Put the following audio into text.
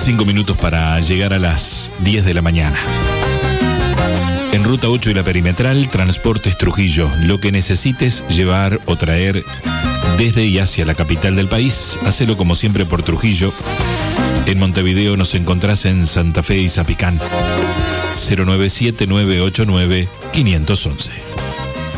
5 minutos para llegar a las 10 de la mañana. En Ruta 8 y la Perimetral, Transportes Trujillo. Lo que necesites llevar o traer desde y hacia la capital del país, hacelo como siempre por Trujillo. En Montevideo nos encontrás en Santa Fe y Zapicán. 097-989-511.